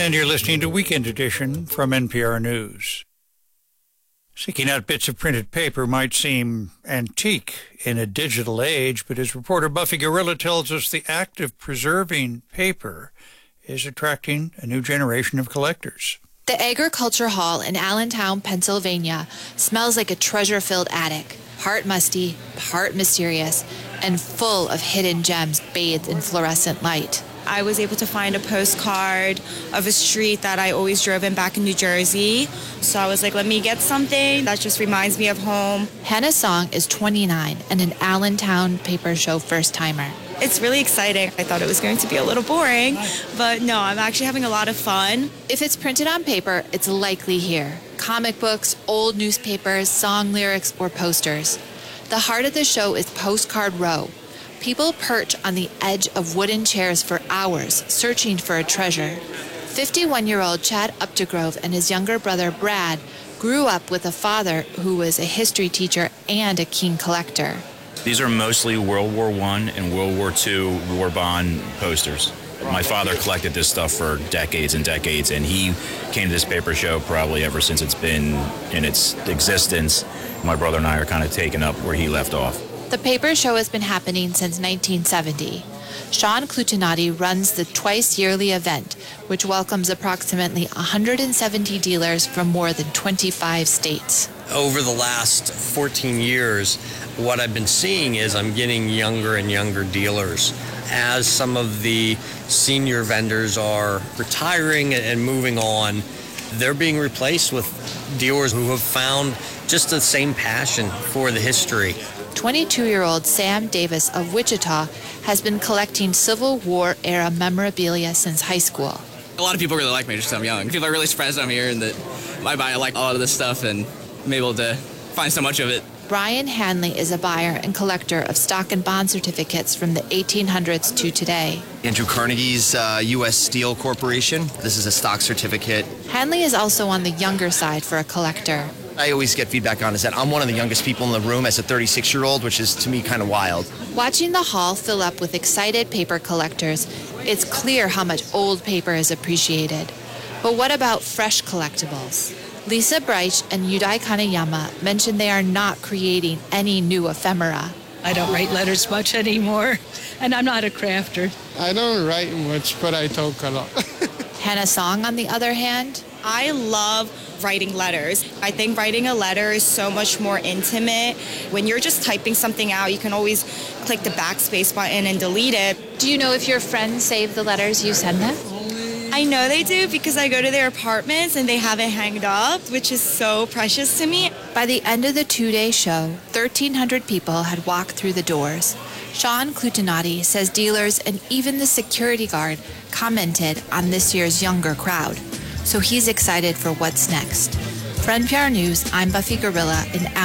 And you're listening to Weekend Edition from NPR News. Seeking out bits of printed paper might seem antique in a digital age, but as reporter Buffy Gorilla tells us, the act of preserving paper is attracting a new generation of collectors. The Agriculture Hall in Allentown, Pennsylvania smells like a treasure-filled attic, part musty, part mysterious, and full of hidden gems bathed in fluorescent light. I was able to find a postcard of a street that I always drove in back in New Jersey. So I was like, let me get something that just reminds me of home. Hannah Song is 29 and an Allentown Paper Show first-timer. It's really exciting. I thought it was going to be a little boring, but no, I'm actually having a lot of fun. If it's printed on paper, it's likely here. Comic books, old newspapers, song lyrics, or posters. The heart of the show is Postcard Row. People perch on the edge of wooden chairs for hours, searching for a treasure. 51-year-old Chad Updegrove and his younger brother Brad grew up with a father who was a history teacher and a keen collector. These are mostly World War I and World War II war bond posters. My father collected this stuff for decades and decades, and he came to this paper show probably ever since it's been in its existence. My brother and I are kind of taking up where he left off. The paper show has been happening since 1970. Sean Clutinati runs the twice-yearly event, which welcomes approximately 170 dealers from more than 25 states. Over the last 14 years, what I've been seeing is I'm getting younger and younger dealers. As some of the senior vendors are retiring and moving on, they're being replaced with dealers who have found just the same passion for the history. 22-year-old Sam Davis of Wichita has been collecting Civil War-era memorabilia since high school. A lot of people really like me just because I'm young. People are really surprised I'm here and that I like a lot of this stuff and I'm able to find so much of it. Brian Hanley is a buyer and collector of stock and bond certificates from the 1800s to today. Andrew Carnegie's U.S. Steel Corporation. This is a stock certificate. Hanley is also on the younger side for a collector. I always get feedback on is that I'm one of the youngest people in the room as a 36-year-old, which is to me kind of wild. Watching the hall fill up with excited paper collectors, it's clear how much old paper is appreciated. But what about fresh collectibles? Lisa Breich and Yudai Kanayama mentioned they are not creating any new ephemera. I don't write letters much anymore, and I'm not a crafter. I don't write much, but I talk a lot. Hannah Song, on the other hand, I love writing letters. I think writing a letter is so much more intimate. When you're just typing something out, you can always click the backspace button and delete it. Do you know if your friends save the letters you send them? I know they do because I go to their apartments and they have it hanged up, which is so precious to me. By the end of the two-day show, 1,300 people had walked through the doors. Sean Clutinati says dealers and even the security guard commented on this year's younger crowd. So he's excited for what's next. For NPR News, I'm Buffy Gorilla in